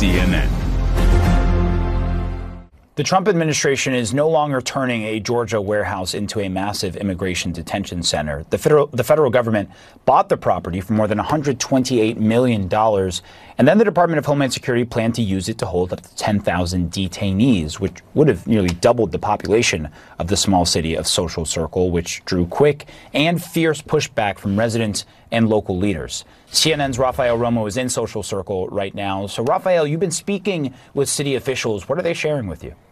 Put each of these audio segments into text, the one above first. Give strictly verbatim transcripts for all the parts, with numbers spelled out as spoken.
C N N. The Trump administration is no longer turning a Georgia warehouse into a massive immigration detention center. The federal, the federal government bought the property for more than one hundred twenty-eight million dollars, and then the Department of Homeland Security planned to use it to hold up to ten thousand detainees, which would have nearly doubled the population of the small city of Social Circle, which drew quick and fierce pushback from residents and local leaders. C N N's Rafael Romo is in Social Circle right now. So, Rafael, you've been speaking with city officials. What are they sharing with you?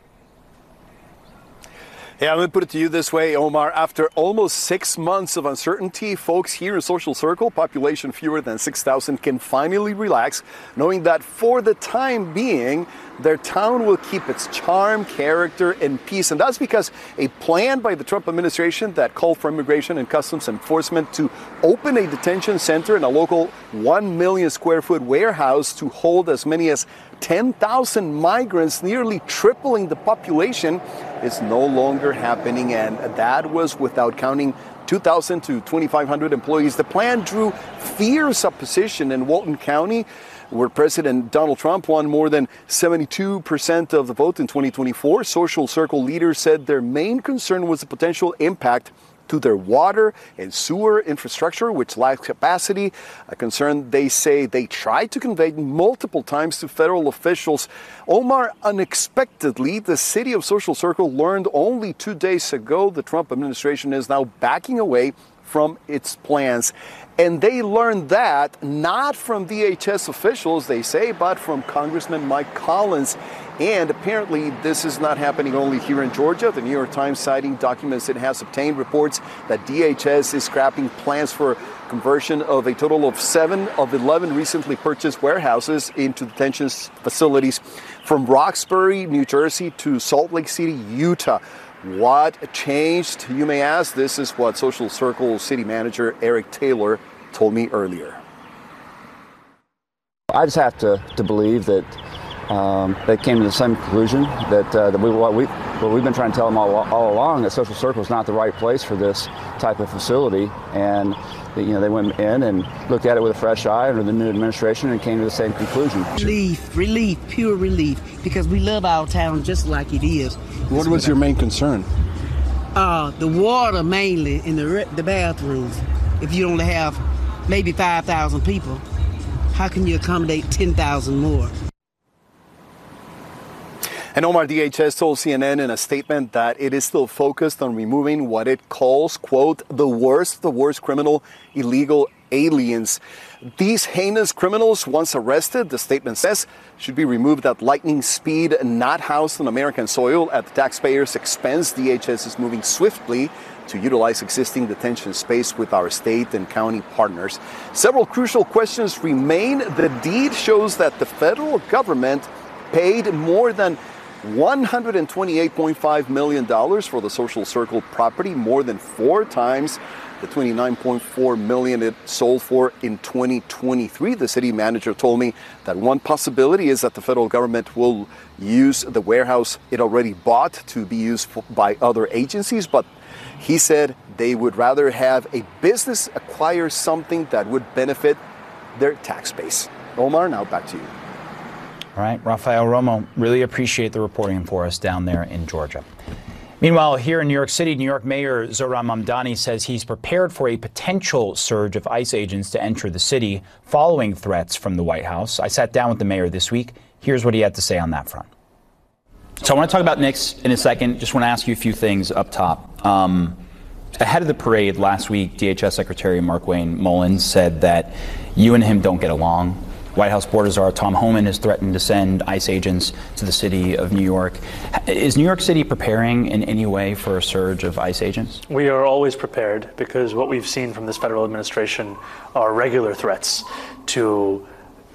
Yeah, I'm going to put it to you this way, Omar. After almost six months of uncertainty, folks here in Social Circle, population fewer than six thousand, can finally relax, knowing that for the time being, their town will keep its charm, character, and peace. And that's because a plan by the Trump administration that called for Immigration and Customs Enforcement to open a detention center in a local one million square foot warehouse to hold as many as ten thousand migrants, nearly tripling the population, is no longer happening. And that was without counting two thousand to twenty-five hundred employees. The plan drew fierce opposition in Walton County, where President Donald Trump won more than seventy-two percent of the vote in twenty twenty-four. Social Circle leaders said their main concern was the potential impact to their water and sewer infrastructure, which lacks capacity, a concern they say they tried to convey multiple times to federal officials. Omar, unexpectedly, the city of Social Circle learned only two days ago the Trump administration is now backing away from its plans. And they learned that not from D H S officials, they say, but from Congressman Mike Collins. And apparently this is not happening only here in Georgia. The New York Times, citing documents it has obtained, reports that D H S is scrapping plans for conversion of a total of seven of eleven recently purchased warehouses into detention facilities from Roxbury, New Jersey to Salt Lake City, Utah. What changed, you may ask? This is what Social Circle City Manager Eric Taylor told me earlier. I just have to, to believe that um, they came to the same conclusion that, uh, that we, what, we, what we've been trying to tell them all, all along, that Social Circle is not the right place for this type of facility. And you know, they went in and looked at it with a fresh eye under the new administration and came to the same conclusion. Relief, relief, pure relief, because we love our town just like it is. What was your main concern? Uh, the water mainly in the the bathrooms. If you only have maybe five thousand people, how can you accommodate ten thousand more? And Omar, D H S told C N N in a statement that it is still focused on removing what it calls, quote, the worst, the worst criminal illegal aliens. These heinous criminals, once arrested, the statement says, should be removed at lightning speed, not housed on American soil at the taxpayers' expense. D H S is moving swiftly to utilize existing detention space with our state and county partners. Several crucial questions remain. The deed shows that the federal government paid more than one hundred twenty-eight point five million dollars for the Social Circle property, more than four times the twenty-nine point four million dollars it sold for in twenty twenty-three. The city manager told me that one possibility is that the federal government will use the warehouse it already bought to be used by other agencies, but he said they would rather have a business acquire something that would benefit their tax base. Omar, now back to you. All right, Rafael Romo, really appreciate the reporting for us down there in Georgia. Meanwhile, here in New York City, New York Mayor Zohran Mamdani says he's prepared for a potential surge of ICE agents to enter the city following threats from the White House. I sat down with the mayor this week. Here's what he had to say on that front. So I want to talk about Knicks in a second. Just want to ask you a few things up top. Um, ahead of the parade last week, D H S Secretary Markwayne Mullins said that you and him don't get along. White House border czar Tom Homan has threatened to send ICE agents to the city of New York. Is New York City preparing in any way for a surge of ICE agents? We are always prepared, because what we've seen from this federal administration are regular threats to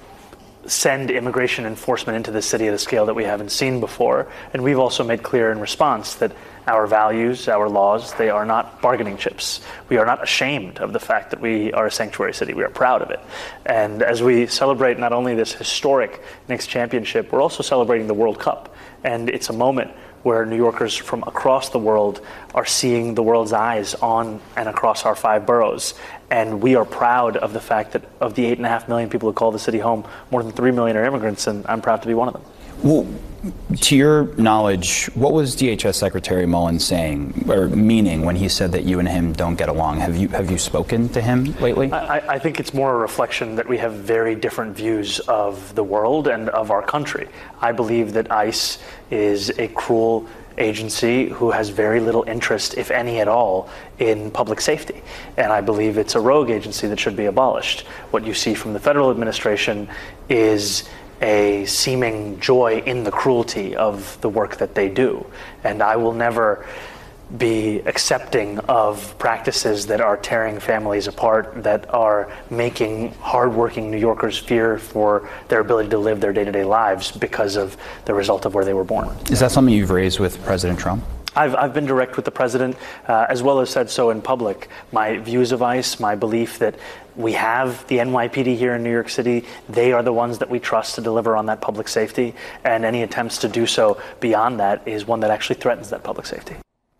send immigration enforcement into the city at a scale that we haven't seen before. And we've also made clear in response that our values, our laws, they are not bargaining chips. We are not ashamed of the fact that we are a sanctuary city. We are proud of it. And as we celebrate not only this historic Knicks championship, we're also celebrating the World Cup. And it's a moment where New Yorkers from across the world are seeing the world's eyes on and across our five boroughs. And we are proud of the fact that of the eight and a half million people who call the city home, more than three million are immigrants, and I'm proud to be one of them. Well, to your knowledge, what was D H S Secretary Mullen saying or meaning when he said that you and him don't get along? Have you have you spoken to him lately? I, I think it's more a reflection that we have very different views of the world and of our country. I believe that ICE is a cruel agency who has very little interest, if any at all, in public safety. And I believe it's a rogue agency that should be abolished. What you see from the federal administration is a seeming joy in the cruelty of the work that they do. And I will never be accepting of practices that are tearing families apart, that are making hardworking New Yorkers fear for their ability to live their day-to-day lives because of the result of where they were born. Is that something you've raised with President Trump? I've, I've been direct with the president, uh, as well as said so in public. My views of ICE, my belief that we have the N Y P D here in New York City. They are the ones that we trust to deliver on that public safety. And any attempts to do so beyond that is one that actually threatens that public safety.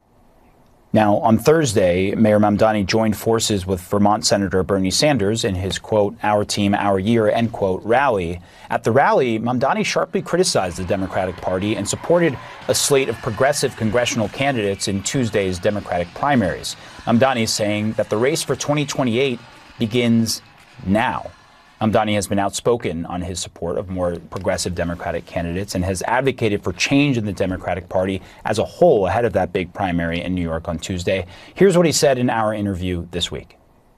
Now, on Thursday, Mayor Mamdani joined forces with Vermont Senator Bernie Sanders in his, quote, "Our Team, Our Year," end quote, rally. At the rally, Mamdani sharply criticized the Democratic Party and supported a slate of progressive congressional candidates in Tuesday's Democratic primaries. Mamdani is saying that the race for twenty twenty-eight begins now. Mamdani has been outspoken on his support of more progressive Democratic candidates and has advocated for change in the Democratic Party as a whole ahead of that big primary in New York on Tuesday. Here's what he said in our interview this week.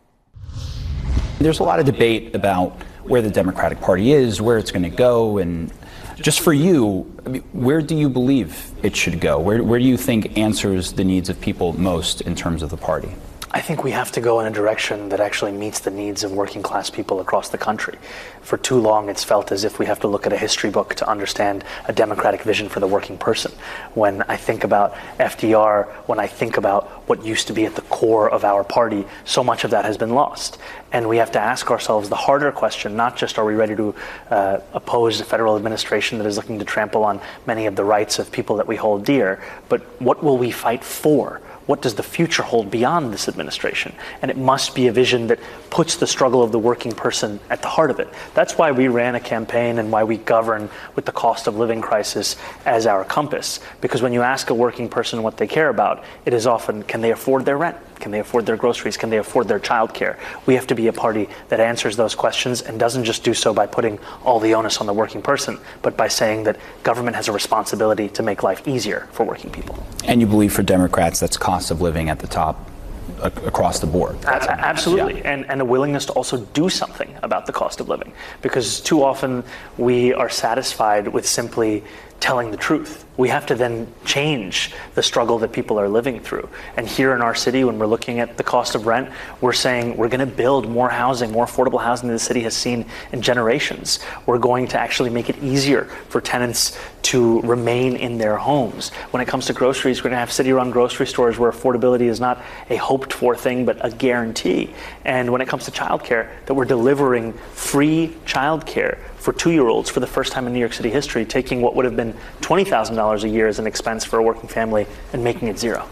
There's a lot of debate about where the Democratic Party is, where it's going to go, and just for you, I mean, where do you believe it should go? Where, where do you think answers the needs of people most in terms of the party? I think we have to go in a direction that actually meets the needs of working class people across the country. For too long, it's felt as if we have to look at a history book to understand a democratic vision for the working person. When I think about F D R, when I think about what used to be at the core of our party, so much of that has been lost. And we have to ask ourselves the harder question, not just are we ready to uh, oppose a federal administration that is looking to trample on many of the rights of people that we hold dear, but what will we fight for? What does the future hold beyond this administration? And it must be a vision that puts the struggle of the working person at the heart of it. That's why we ran a campaign and why we govern with the cost of living crisis as our compass. Because when you ask a working person what they care about, it is often, can they afford their rent? Can they afford their groceries? Can they afford their childcare? We have to be a party that answers those questions and doesn't just do so by putting all the onus on the working person, but by saying that government has a responsibility to make life easier for working people. And you believe for Democrats that's cost of living at the top across the board? A- absolutely. Yeah. And, and a willingness to also do something about the cost of living. Because too often we are satisfied with simply telling the truth. We have to then change the struggle that people are living through. And here in our city, when we're looking at the cost of rent, we're saying we're going to build more housing, more affordable housing than the city has seen in generations. We're going to actually make it easier for tenants to remain in their homes. When it comes to groceries, we're going to have city-run grocery stores where affordability is not a hoped-for thing, but a guarantee. And when it comes to childcare, that we're delivering free childcare for two-year-olds for the first time in New York City history, taking what would have been twenty thousand dollars a year as an expense for a working family and making it zero.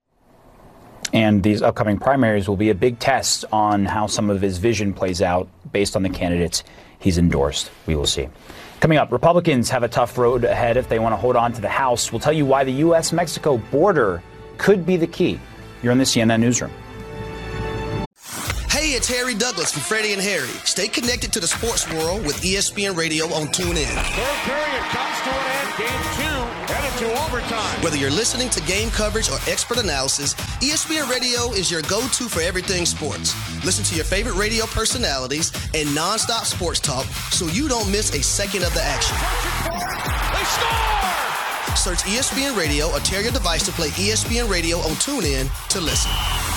And these upcoming primaries will be a big test on how some of his vision plays out based on the candidates he's endorsed. We will see. Coming up, Republicans have a tough road ahead if they want to hold on to the House. We'll tell you why the U S Mexico border could be the key. You're in the C N N Newsroom. Hey, it's Harry Douglas from Freddie and Harry. Stay connected to the sports world with E S P N Radio on TuneIn. Third period comes to an end. Game two headed to overtime. Whether you're listening to game coverage or expert analysis, E S P N Radio is your go-to for everything sports. Listen to your favorite radio personalities and nonstop sports talk so you don't miss a second of the action. They score! Search E S P N Radio or tear your device to play E S P N Radio on TuneIn to listen.